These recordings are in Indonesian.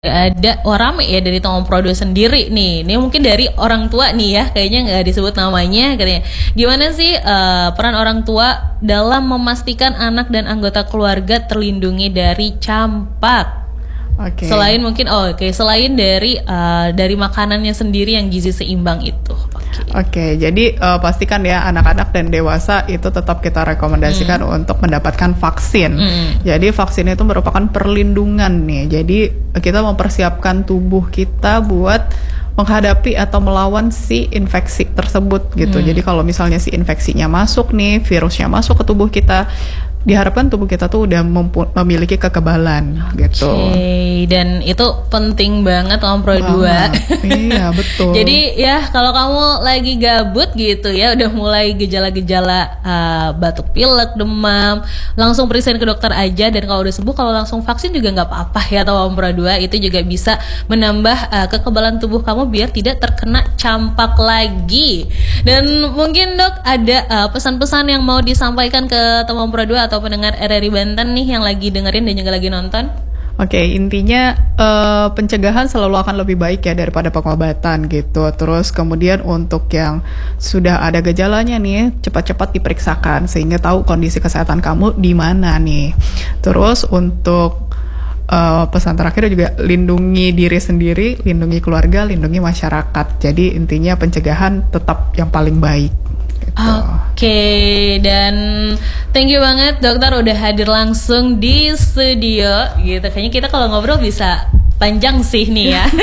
Ada rame ya dari Tomang Pro 2 sendiri nih. Ini mungkin dari orang tua nih ya, kayaknya nggak disebut namanya katanya. Gimana sih peran orang tua dalam memastikan anak dan anggota keluarga terlindungi dari campak? Oke. Selain mungkin selain dari makanannya sendiri yang gizi seimbang itu. Oke, jadi pastikan ya anak-anak dan dewasa itu tetap kita rekomendasikan untuk mendapatkan vaksin. Jadi vaksin itu merupakan perlindungan nih. Jadi kita mempersiapkan tubuh kita buat menghadapi atau melawan si infeksi tersebut gitu. Jadi kalau misalnya si infeksinya masuk nih, virusnya masuk ke tubuh kita, diharapkan tubuh kita tuh udah memiliki kekebalan gitu. Oke, dan itu penting banget Tomang Pro 2. Iya, betul. Jadi ya kalau kamu lagi gabut gitu ya, udah mulai gejala-gejala batuk pilek, demam, langsung periksain ke dokter aja. Dan kalau udah sembuh, kalau langsung vaksin juga nggak apa-apa ya Tomang Pro 2. Itu juga bisa menambah kekebalan tubuh kamu biar tidak terkena campak lagi. Dan mungkin dok ada pesan-pesan yang mau disampaikan ke Tomang Pro 2 atau pendengar RRI Banten nih yang lagi dengerin dan juga lagi nonton? Oke, intinya pencegahan selalu akan lebih baik ya daripada pengobatan gitu. Terus kemudian untuk yang sudah ada gejalanya nih, cepat-cepat diperiksakan sehingga tahu kondisi kesehatan kamu di mana nih. Terus untuk pesan terakhir juga lindungi diri sendiri, lindungi keluarga, lindungi masyarakat. Jadi intinya pencegahan tetap yang paling baik. Oke, dan thank you banget dokter udah hadir langsung di studio gitu. Kayaknya kita kalau ngobrol bisa panjang sih nih ya.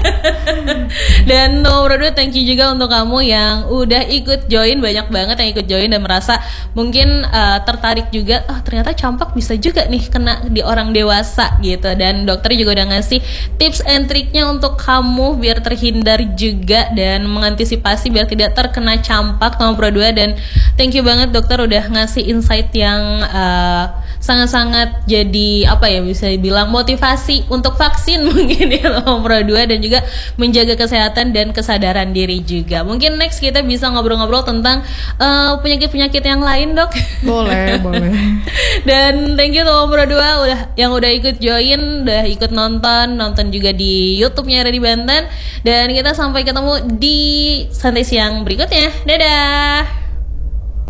Dan Tomang Pro 2 thank you juga untuk kamu yang udah ikut join, banyak banget yang ikut join dan merasa mungkin tertarik juga, ternyata campak bisa juga nih kena di orang dewasa gitu. Dan dokter juga udah ngasih tips and triknya untuk kamu biar terhindar juga dan mengantisipasi biar tidak terkena campak Tomang Pro 2. Dan thank you banget dokter udah ngasih insight yang sangat-sangat jadi bisa dibilang motivasi untuk vaksin mungkin ya Tomang Pro 2 dan juga menjaga kesehatan dan kesadaran diri juga. Mungkin next kita bisa ngobrol-ngobrol tentang penyakit-penyakit yang lain dok. Boleh. Dan thank you Tomang Pro 2 udah ikut join, udah ikut nonton juga di YouTube-nya RRI Banten. Dan kita sampai ketemu di santai siang berikutnya. Dadah.